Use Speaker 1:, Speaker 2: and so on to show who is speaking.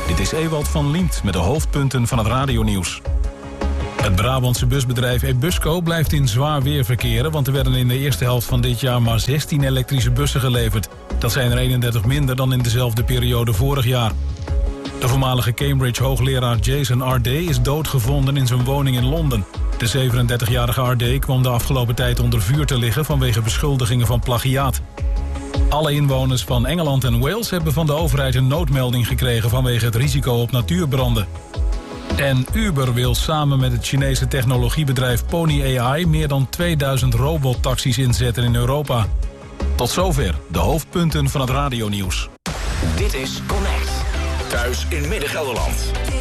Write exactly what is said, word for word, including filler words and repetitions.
Speaker 1: Dit is Ewald van Liemt met de hoofdpunten van het radionieuws. Het Brabantse busbedrijf Ebusco blijft in zwaar weer verkeren, want er werden in de eerste helft van dit jaar maar zestien elektrische bussen geleverd. Dat zijn er eenendertig minder dan in dezelfde periode vorig jaar. De voormalige Cambridge-hoogleraar Jason R D is doodgevonden in zijn woning in Londen. De zevenendertigjarige R D kwam de afgelopen tijd onder vuur te liggen vanwege beschuldigingen van plagiaat. Alle inwoners van Engeland en Wales hebben van de overheid een noodmelding gekregen vanwege het risico op natuurbranden. En Uber wil samen met het Chinese technologiebedrijf Pony A I meer dan tweeduizend robottaxis inzetten in Europa. Tot zover de hoofdpunten van het radionieuws.
Speaker 2: Dit is Connect. Thuis in Midden-Gelderland.